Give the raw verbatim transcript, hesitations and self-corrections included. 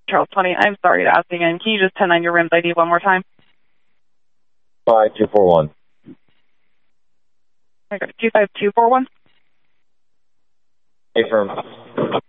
Charles twenty. I'm sorry to ask again. Can you just ten nine your rim's I D one more time? five two four one. two five two four one. Affirm.